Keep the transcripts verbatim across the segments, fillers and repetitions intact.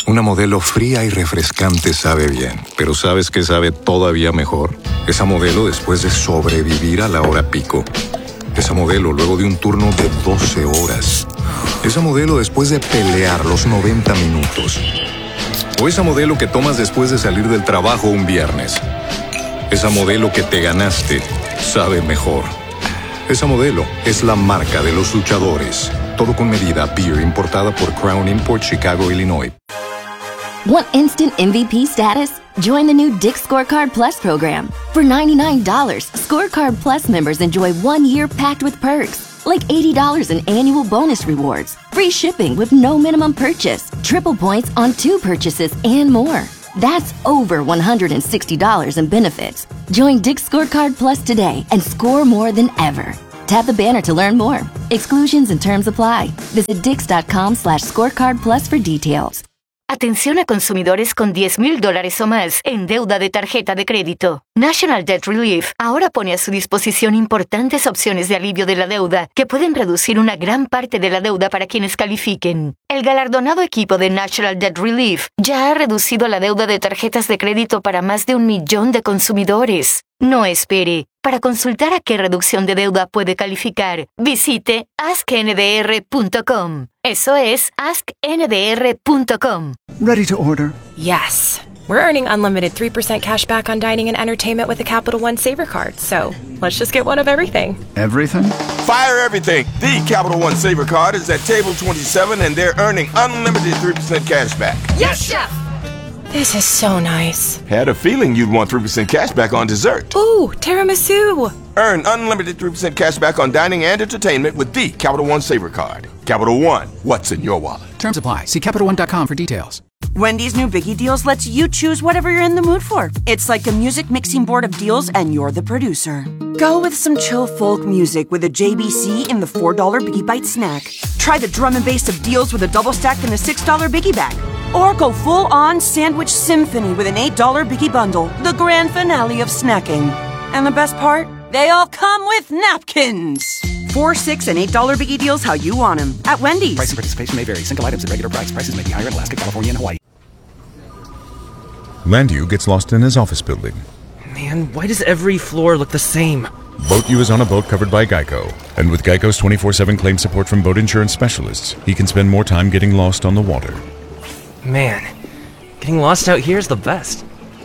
Una Modelo fría y refrescante sabe bien, pero ¿sabes qué sabe todavía mejor? Esa Modelo después de sobrevivir a la hora pico. Esa Modelo luego de un turno de doce horas. Esa Modelo después de pelear los noventa minutos. O esa Modelo que tomas después de salir del trabajo un viernes. Esa Modelo que te ganaste sabe mejor. Esa Modelo es la marca de los luchadores. Todo con medida. Beer importada por Crown Import, Chicago, Illinois. Want instant M V P status? Join the new Dick's Scorecard Plus program. For ninety-nine dollars, Scorecard Plus members enjoy one year packed with perks, like eighty dollars in annual bonus rewards, free shipping with no minimum purchase, triple points on two purchases, and more. That's over one hundred sixty dollars in benefits. Join Dick's Scorecard Plus today and score more than ever. Tap the banner to learn more. Exclusions and terms apply. Visit dix.com slash scorecard plus for details. Atención a consumidores con diez mil dólares o más en deuda de tarjeta de crédito. National Debt Relief ahora pone a su disposición importantes opciones de alivio de la deuda que pueden reducir una gran parte de la deuda para quienes califiquen. El galardonado equipo de National Debt Relief ya ha reducido la deuda de tarjetas de crédito para más de un millón de consumidores. No espere. Para consultar a qué reducción de deuda puede calificar, visite ask n d r punto com. Eso es ask n d r punto com. Ready to order? Yes. We're earning unlimited three percent cash back on dining and entertainment with a Capital One Saver card, so let's just get one of everything. Everything? Fire everything! The Capital One Saver card is at table twenty-seven and they're earning unlimited three percent cash back. Yes, Chef! This is so nice. Had a feeling you'd want three percent cash back on dessert. Ooh, tiramisu! Earn unlimited three percent cash back on dining and entertainment with the Capital One Saver card. Capital One, what's in your wallet? Terms apply. See Capital One dot com for details. Wendy's new Biggie Deals lets you choose whatever you're in the mood for. It's like a music mixing board of deals and you're the producer. Go with some chill folk music with a J B C in the four dollar Biggie Bite snack. Try the drum and bass of deals with a double stack in the six dollar Biggie Bag. Or go full-on sandwich symphony with an eight dollar Biggie Bundle, the grand finale of snacking. And the best part? They all come with napkins. Four, six, and eight dollar Biggie Deals how you want them at Wendy's. Price and participation may vary. Single items at regular price. Prices may be higher in Alaska, California, and Hawaii. Landu gets lost in his office building. Man, why does every floor look the same? BoatU is on a boat covered by Geico. And with Geico's twenty-four seven claim support from boat insurance specialists, he can spend more time getting lost on the water. Man, getting lost out here is the best.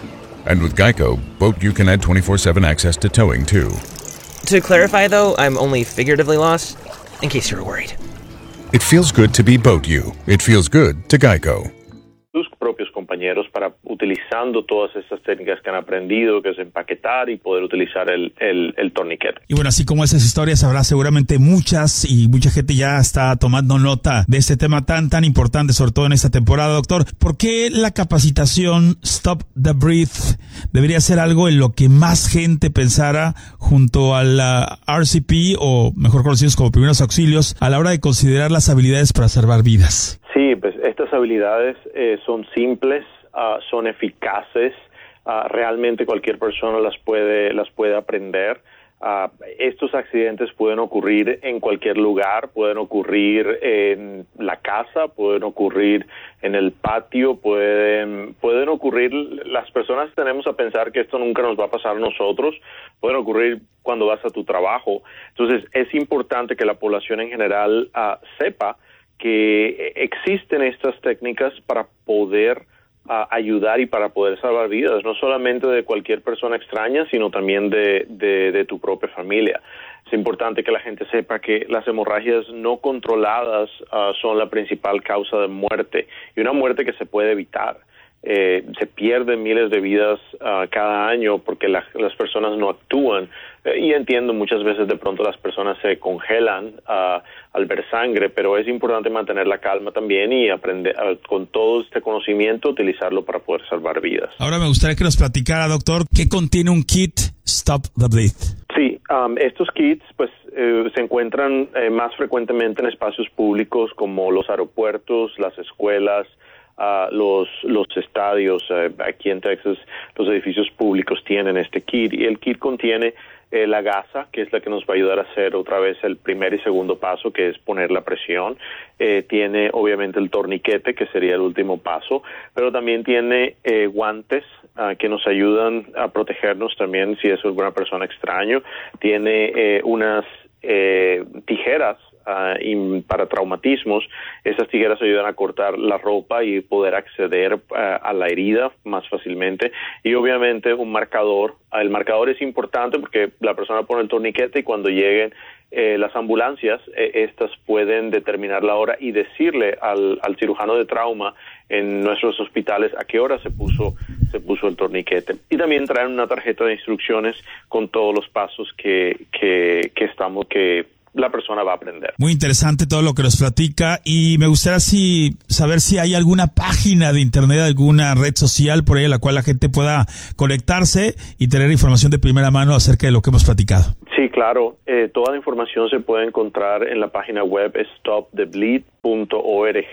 And with Geico, BoatU can add twenty-four seven access to towing, too. To clarify, though, I'm only figuratively lost, in case you were worried. It feels good to be BoatU. It feels good to Geico. Sus propios compañeros para utilizando todas estas técnicas que han aprendido, que es empaquetar y poder utilizar el, el, el torniquete. Y bueno, así como esas historias habrá seguramente muchas y mucha gente ya está tomando nota de este tema tan tan importante, sobre todo en esta temporada, doctor. ¿Por qué la capacitación Stop the Breath debería ser algo en lo que más gente pensara junto a la R C P, o mejor conocidos como primeros auxilios, a la hora de considerar las habilidades para salvar vidas? Sí, pues estas habilidades eh, son simples, uh, son eficaces, uh, realmente cualquier persona las puede, las puede aprender. Uh, estos accidentes pueden ocurrir en cualquier lugar, pueden ocurrir en la casa, pueden ocurrir en el patio, pueden, pueden ocurrir, las personas tenemos a pensar que esto nunca nos va a pasar a nosotros, pueden ocurrir cuando vas a tu trabajo. Entonces es importante que la población en general uh, sepa que existen estas técnicas para poder uh, ayudar y para poder salvar vidas, no solamente de cualquier persona extraña, sino también de, de, de tu propia familia. Es importante que la gente sepa que las hemorragias no controladas uh, son la principal causa de muerte, y una muerte que se puede evitar. Eh, se pierden miles de vidas uh, cada año porque la, las personas no actúan, eh, y entiendo muchas veces de pronto las personas se congelan uh, al ver sangre, pero es importante mantener la calma también y aprender uh, con todo este conocimiento utilizarlo para poder salvar vidas. Ahora me gustaría que nos platicara, doctor, ¿qué contiene un kit Stop the Breath? Sí, um, estos kits pues eh, se encuentran eh, más frecuentemente en espacios públicos como los aeropuertos, las escuelas, Uh, los los estadios. Uh, aquí en Texas los edificios públicos tienen este kit, y el kit contiene eh, la gasa, que es la que nos va a ayudar a hacer otra vez el primer y segundo paso, que es poner la presión. Eh, tiene obviamente el torniquete, que sería el último paso, pero también tiene eh, guantes uh, que nos ayudan a protegernos también si es alguna persona extraño. Tiene eh, unas eh, tijeras Uh, y para traumatismos. Esas tijeras ayudan a cortar la ropa y poder acceder uh, a la herida más fácilmente, y obviamente un marcador. Uh, el marcador es importante porque la persona pone el torniquete y cuando lleguen eh, las ambulancias, eh, estas pueden determinar la hora y decirle al, al cirujano de trauma en nuestros hospitales a qué hora se puso se puso el torniquete, y también traen una tarjeta de instrucciones con todos los pasos que que, que estamos que la persona va a aprender. Muy interesante todo lo que nos platica, y me gustaría si, saber si hay alguna página de internet, alguna red social por ahí a la cual la gente pueda conectarse y tener información de primera mano acerca de lo que hemos platicado. Sí, claro. Eh, toda la información se puede encontrar en la página web stop the bleed punto org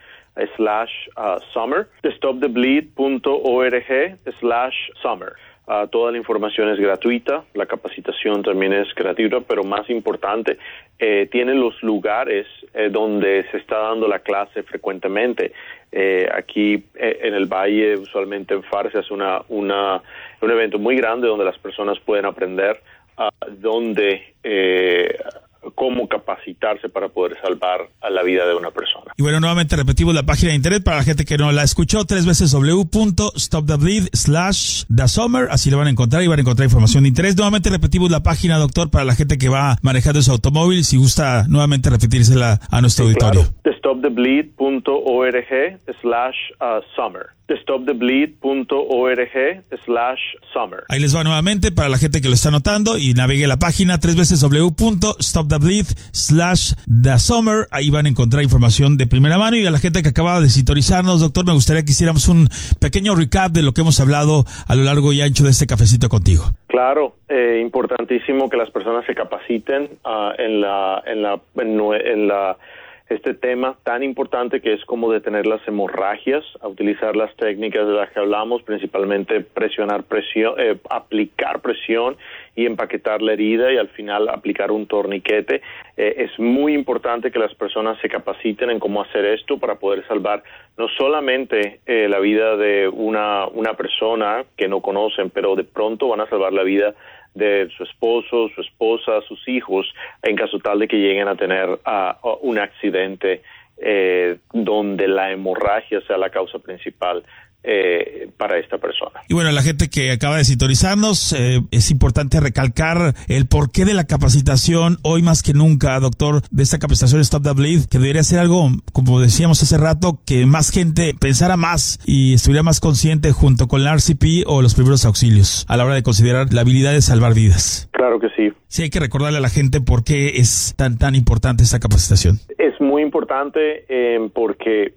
slash summer, stop the bleed punto org slash summer. Uh, toda la información es gratuita, la capacitación también es gratuita, pero más importante, eh, tienen los lugares eh, donde se está dando la clase frecuentemente. Eh, aquí eh, en el Valle, usualmente en Pharr, se hace una, una, un evento muy grande donde las personas pueden aprender uh, donde eh, cómo capacitarse para poder salvar a la vida de una persona. Y bueno, nuevamente repetimos la página de internet para la gente que no la escuchó, tres veces w punto stop the bleed slash the summer, así lo van a encontrar y van a encontrar información de interés. Nuevamente repetimos la página, doctor, para la gente que va manejando su automóvil, si gusta nuevamente repetírsela a nuestro sí, auditorio. Claro. stop the bleed punto org slash summer. stop the bleed punto org slash summer. Ahí les va nuevamente para la gente que lo está anotando, y navegue la página tres veces w punto stop the bleed slash the summer. Ahí van a encontrar información de primera mano. Y a la gente que acaba de sintonizarnos, doctor, me gustaría que hiciéramos un pequeño recap de lo que hemos hablado a lo largo y ancho de este cafecito contigo. Claro, eh, importantísimo que las personas se capaciten uh, en la en la en, en la este tema tan importante que es como detener las hemorragias, a utilizar las técnicas de las que hablamos, principalmente presionar presión, eh, aplicar presión y empaquetar la herida, y al final aplicar un torniquete. Eh, es muy importante que las personas se capaciten en cómo hacer esto para poder salvar no solamente eh, la vida de una, una persona que no conocen, pero de pronto van a salvar la vida de su esposo, su esposa, sus hijos, en caso tal de que lleguen a tener uh, un accidente eh, donde la hemorragia sea la causa principal eh, para esta persona. Y bueno, la gente que acaba de sintonizarnos, eh, es importante recalcar el porqué de la capacitación hoy más que nunca, doctor, de esta capacitación Stop the Bleed, que debería ser algo, como decíamos hace rato, que más gente pensara más y estuviera más consciente junto con la R C P o los primeros auxilios a la hora de considerar la habilidad de salvar vidas. Claro que sí. Sí, hay que recordarle a la gente por qué es tan, tan importante esta capacitación. Es muy importante eh, porque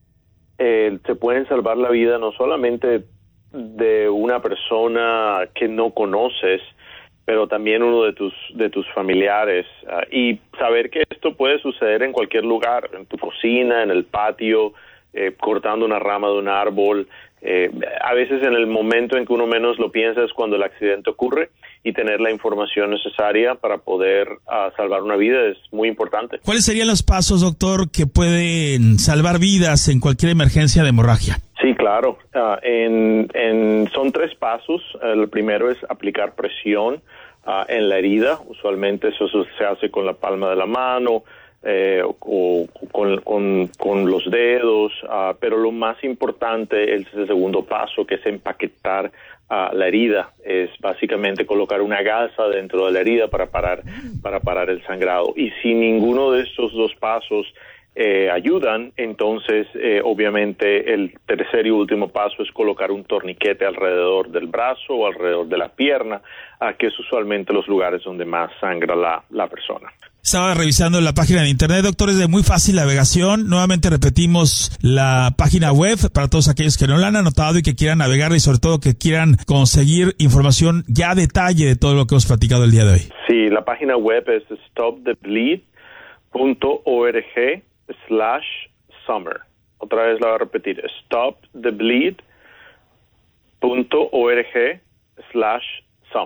Eh, se pueden salvar la vida no solamente de una persona que no conoces, pero también uno de tus de tus familiares, uh, y saber que esto puede suceder en cualquier lugar, en tu cocina, en el patio, eh, cortando una rama de un árbol. Eh, a veces en el momento en que uno menos lo piensa es cuando el accidente ocurre, y tener la información necesaria para poder uh, salvar una vida es muy importante. ¿Cuáles serían los pasos, doctor, que pueden salvar vidas en cualquier emergencia de hemorragia? Sí, claro. Uh, en, en, son tres pasos. El primero es aplicar presión uh, en la herida. Usualmente eso se hace con la palma de la mano, Eh, o con, con, con los dedos, uh, pero lo más importante es el segundo paso, que es empaquetar uh, la herida. Es básicamente colocar una gasa dentro de la herida para parar, para parar el sangrado. Y si ninguno de estos dos pasos eh, ayudan, entonces eh, obviamente el tercer y último paso es colocar un torniquete alrededor del brazo o alrededor de la pierna, uh, que es usualmente los lugares donde más sangra la, la persona. Estaba revisando la página de internet, doctor, es de muy fácil navegación. Nuevamente repetimos la página web para todos aquellos que no la han anotado y que quieran navegarla, y sobre todo que quieran conseguir información ya a detalle de todo lo que hemos platicado el día de hoy. Sí, la página web es stop the bleed punto org slash summer. Otra vez la voy a repetir, stop the bleed punto org slash summer.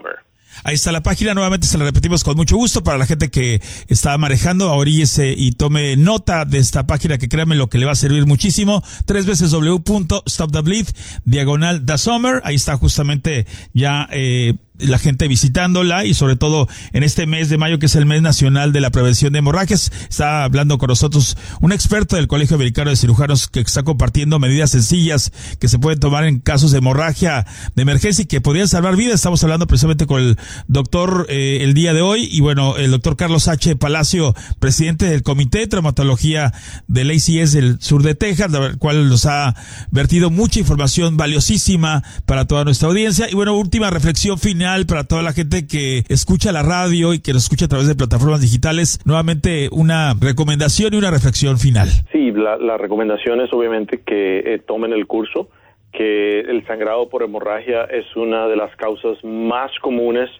Ahí está la página, nuevamente se la repetimos con mucho gusto para la gente que está manejando, oríllese y tome nota de esta página que créanme lo que le va a servir muchísimo, tres veces w punto stop the bleed, diagonal the summer, ahí está justamente ya eh, la gente visitándola y sobre todo en este mes de mayo que es el mes nacional de la prevención de hemorragias. Está hablando con nosotros un experto del Colegio Americano de Cirujanos que está compartiendo medidas sencillas que se pueden tomar en casos de hemorragia de emergencia y que podrían salvar vidas. Estamos hablando precisamente con el doctor eh, el día de hoy y bueno, el doctor Carlos H. Palacio, presidente del Comité de Traumatología del A C S del sur de Texas, el cual nos ha vertido mucha información valiosísima para toda nuestra audiencia. Y bueno, última reflexión final para toda la gente que escucha la radio y que nos escucha a través de plataformas digitales, nuevamente una recomendación y una reflexión final. Sí, la, la recomendación es obviamente que eh, tomen el curso, que el sangrado por hemorragia es una de las causas más comunes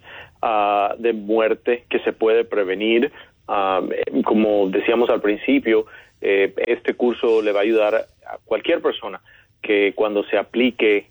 uh, de muerte que se puede prevenir. Uh, como decíamos al principio, eh, este curso le va a ayudar a cualquier persona que cuando se aplique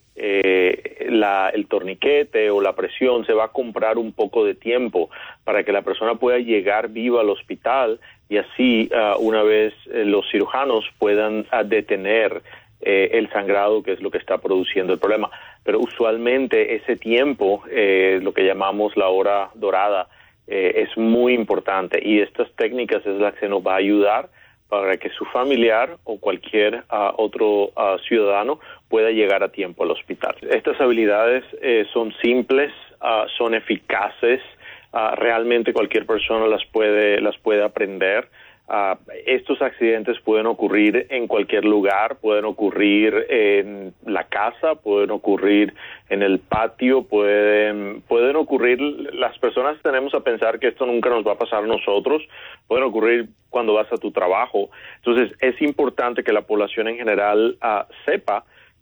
Eh, la, el torniquete o la presión, se va a comprar un poco de tiempo para que la persona pueda llegar viva al hospital y así uh, una vez eh, los cirujanos puedan uh, detener eh, el sangrado, que es lo que está produciendo el problema. Pero usualmente ese tiempo, eh, lo que llamamos la hora dorada, eh, es muy importante y estas técnicas es la que nos va a ayudar para que su familiar o cualquier uh, otro uh, ciudadano pueda llegar a tiempo al hospital. Estas habilidades eh, son simples, uh, son eficaces, uh, realmente cualquier persona las puede, las puede aprender. Uh, estos accidentes pueden ocurrir en cualquier lugar, pueden ocurrir en la casa, pueden ocurrir en el patio, pueden, pueden ocurrir, las personas tenemos a pensar que esto nunca nos va a pasar a nosotros, pueden ocurrir cuando vas a tu trabajo. Entonces es importante que la población en general uh, sepa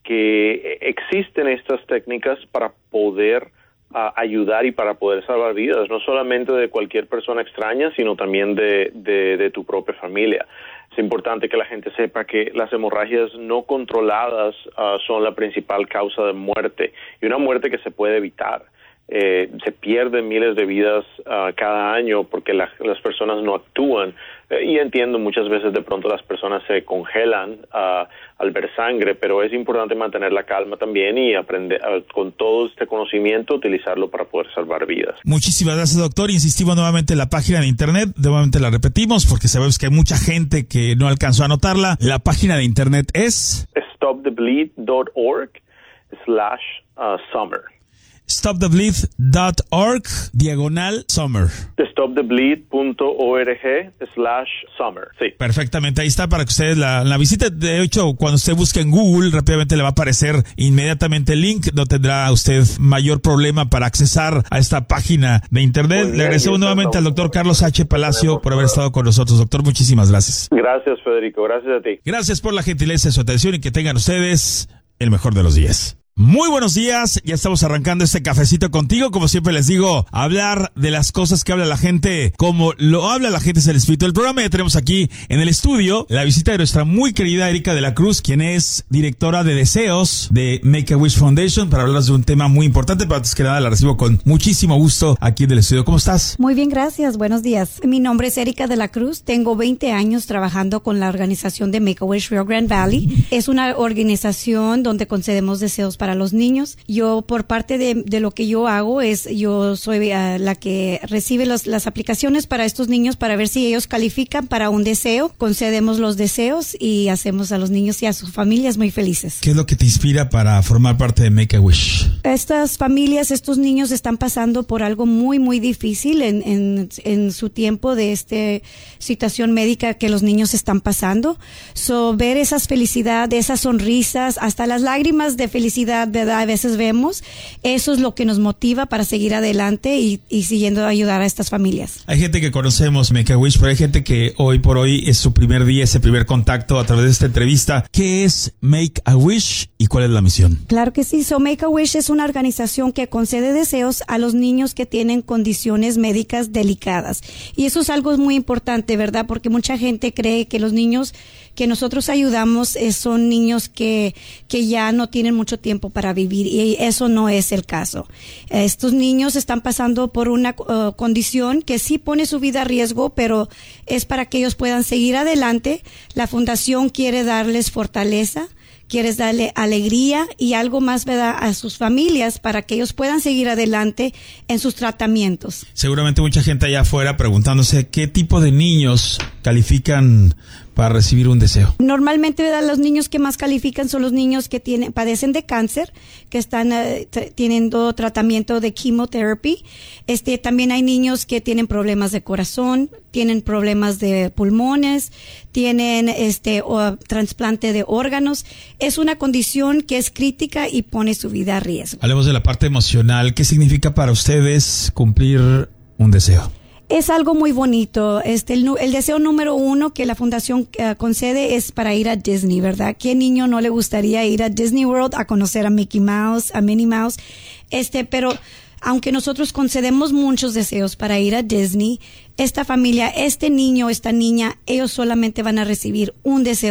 que existen estas técnicas para poder a ayudar y para poder salvar vidas, no solamente de cualquier persona extraña, sino también de, de, de tu propia familia. Es importante que la gente sepa que las hemorragias no controladas uh, son la principal causa de muerte y una muerte que se puede evitar. Eh, se pierden miles de vidas uh, cada año porque la, las personas no actúan eh, y entiendo muchas veces de pronto las personas se congelan uh, al ver sangre, pero es importante mantener la calma también y aprender uh, con todo este conocimiento utilizarlo para poder salvar vidas. Muchísimas gracias, doctor. Insistimos nuevamente en la página de internet, nuevamente la repetimos porque sabemos que hay mucha gente que no alcanzó a anotarla. La página de internet es stop the bleed dot org slash summer. stop the bleed dot org diagonal summer. stop the bleed punto org slash summer. Sí. Perfectamente, ahí está para que ustedes la, la visiten. De hecho, cuando usted busque en Google, rápidamente le va a aparecer inmediatamente el link. No tendrá usted mayor problema para accesar a esta página de internet. Le agradecemos nuevamente al doctor Carlos H. Palacio por haber estado con nosotros. Doctor, muchísimas gracias. Gracias, Federico. Gracias a ti. Gracias por la gentileza de su atención y que tengan ustedes el mejor de los días. Muy buenos días, ya estamos arrancando este cafecito contigo. Como siempre les digo, hablar de las cosas que habla la gente, como lo habla la gente es el espíritu del programa. Ya tenemos aquí en el estudio la visita de nuestra muy querida Erika de la Cruz, quien es directora de deseos de Make-A-Wish Foundation, para hablarnos de un tema muy importante. Pero antes que nada la recibo con muchísimo gusto aquí en el estudio. ¿Cómo estás? Muy bien, gracias. Buenos días. Mi nombre es Erika de la Cruz. Tengo veinte años trabajando con la organización de Make-A-Wish Rio Grande Valley. Es una organización donde concedemos deseos para para los niños. Yo, por parte de, de lo que yo hago, es yo soy uh, la que recibe los, las aplicaciones para estos niños para ver si ellos califican para un deseo. Concedemos los deseos y hacemos a los niños y a sus familias muy felices. ¿Qué es lo que te inspira para formar parte de Make-A-Wish? Estas familias, estos niños están pasando por algo muy, muy difícil en, en, en su tiempo de esta situación médica que los niños están pasando. So, ver esas felicidades, esas sonrisas, hasta las lágrimas de felicidad, ¿verdad? A veces vemos, eso es lo que nos motiva para seguir adelante y, y siguiendo a ayudar a estas familias. Hay gente que conocemos Make-A-Wish, pero hay gente que hoy por hoy es su primer día, ese primer contacto a través de esta entrevista. ¿Qué es Make-A-Wish y cuál es la misión? Claro que sí. So, Make-A-Wish es una organización que concede deseos a los niños que tienen condiciones médicas delicadas. Y eso es algo muy importante, ¿verdad? Porque mucha gente cree que los niños que nosotros ayudamos eh, son niños que, que ya no tienen mucho tiempo para vivir, y eso no es el caso. Estos niños están pasando por una uh, condición que sí pone su vida a riesgo, pero es para que ellos puedan seguir adelante. La fundación quiere darles fortaleza, quieres darle alegría y algo más, ¿verdad?, a sus familias para que ellos puedan seguir adelante en sus tratamientos. Seguramente mucha gente allá afuera preguntándose qué tipo de niños califican para recibir un deseo. Normalmente, ¿verdad?, los niños que más califican son los niños que tienen padecen de cáncer, que están uh, t- teniendo tratamiento de chemotherapy. Este, también hay niños que tienen problemas de corazón, tienen problemas de pulmones, tienen este o, trasplante de órganos. Es una condición que es crítica y pone su vida a riesgo. Hablemos de la parte emocional. ¿Qué significa para ustedes cumplir un deseo? Es algo muy bonito. Este, el, el deseo número uno que la fundación uh, concede es para ir a Disney, ¿verdad? ¿Qué niño no le gustaría ir a Disney World a conocer a Mickey Mouse, a Minnie Mouse? Este, pero aunque nosotros concedemos muchos deseos para ir a Disney, esta familia, este niño, esta niña, ellos solamente van a recibir un deseo